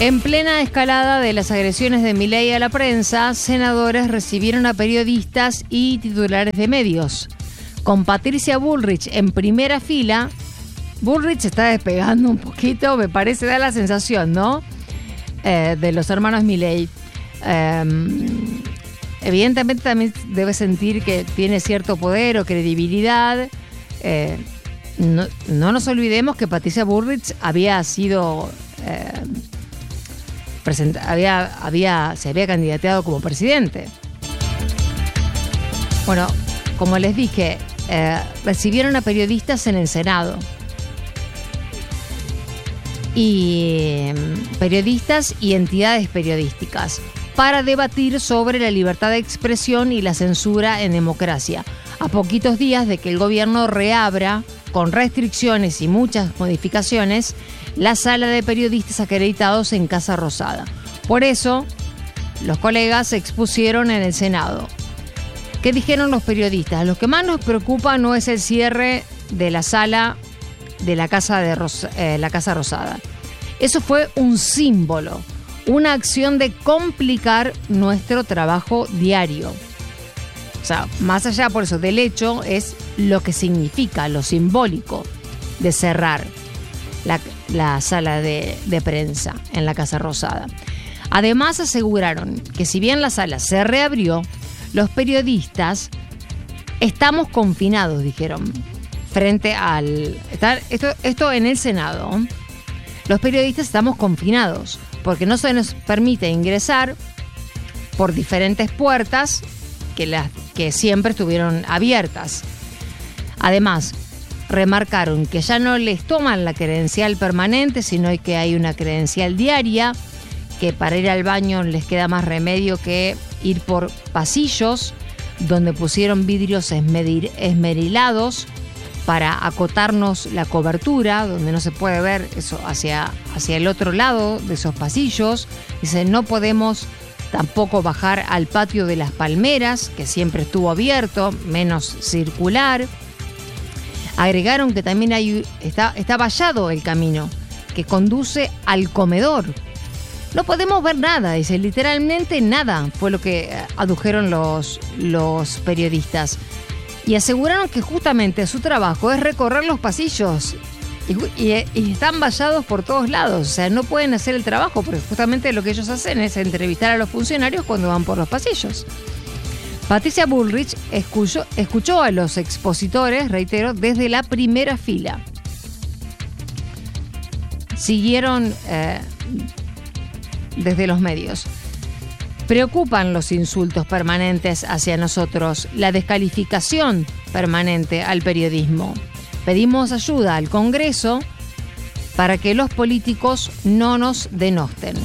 En plena escalada de las agresiones de Milei a la prensa, senadores recibieron a periodistas y titulares de medios. Con Patricia Bullrich en primera fila, Bullrich está despegando un poquito, me parece, da la sensación, ¿no? De los hermanos Milei. Evidentemente también debe sentir que tiene cierto poder o credibilidad. No nos olvidemos que Patricia Bullrich había sido... se había candidateado como presidente. Bueno, como les dije, recibieron a periodistas en el Senado. Y periodistas y entidades periodísticas para debatir sobre la libertad de expresión y la censura en democracia, a poquitos días de que el gobierno reabra, con restricciones y muchas modificaciones, la sala de periodistas acreditados en Casa Rosada. Por eso, los colegas se expusieron en el Senado. ¿Qué dijeron los periodistas? Lo que más nos preocupa no es el cierre de la sala de la Casa Rosada. Eso fue un símbolo, una acción de complicar nuestro trabajo diario. O sea, más allá por eso del hecho, es lo que significa, lo simbólico de cerrar la sala de prensa en la Casa Rosada. Además, aseguraron que si bien la sala se reabrió, los periodistas estamos confinados, dijeron, frente al... Esto en el Senado. Los periodistas estamos confinados porque no se nos permite ingresar por diferentes puertas que siempre estuvieron abiertas. Además, remarcaron que ya no les toman la credencial permanente, sino que hay una credencial diaria, que para ir al baño les queda más remedio que ir por pasillos donde pusieron vidrios esmerilados para acotarnos la cobertura, donde no se puede ver eso hacia el otro lado de esos pasillos. Dicen, no podemos tampoco bajar al patio de las Palmeras, que siempre estuvo abierto, menos circular. Agregaron que también está vallado el camino que conduce al comedor. No podemos ver nada, dice, literalmente nada, fue lo que adujeron los periodistas. Y aseguraron que justamente su trabajo es recorrer los pasillos y están vallados por todos lados. O sea, no pueden hacer el trabajo porque justamente lo que ellos hacen es entrevistar a los funcionarios cuando van por los pasillos. Patricia Bullrich escuchó a los expositores, reitero, desde la primera fila. Siguieron desde los medios. Preocupan los insultos permanentes hacia nosotros, la descalificación permanente al periodismo. Pedimos ayuda al Congreso para que los políticos no nos denosten.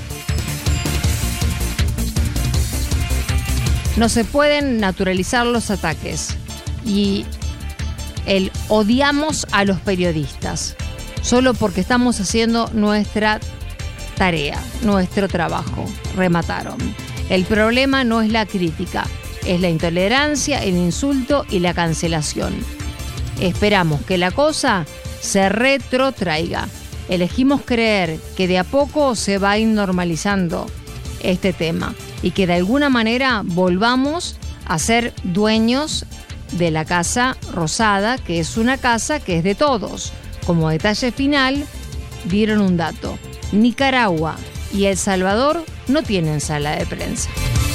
No se pueden naturalizar los ataques y el odiamos a los periodistas solo porque estamos haciendo nuestra tarea, nuestro trabajo, remataron. El problema no es la crítica, es la intolerancia, el insulto y la cancelación. Esperamos que la cosa se retrotraiga. Elegimos creer que de a poco se va a ir normalizando este tema y que de alguna manera volvamos a ser dueños de la Casa Rosada, que es una casa que es de todos. Como detalle final, dieron un dato. Nicaragua y El Salvador no tienen sala de prensa.